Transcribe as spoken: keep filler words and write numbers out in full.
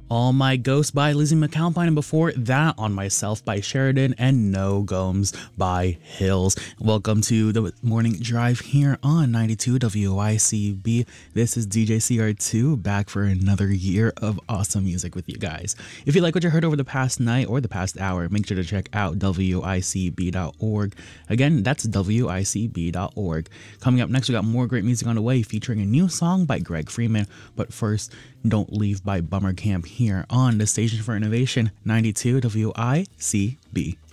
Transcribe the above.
All My Ghosts by Lizzie McAlpine, and before that, On Myself by Sheridan, and No Gomes by Hills. Welcome to the morning drive here on ninety-two W I C B. This is D J C R two, back for another year of awesome music with you guys. If you like what you heard over the past night or the past hour, make sure to check out W I C B dot org. Again, that's W I C B dot org. Coming up next, we got more great music on the way featuring a new song by Greg Freeman. But first, Don't Leave by Bummer Camp here on the Station for Innovation, ninety-two W I C B.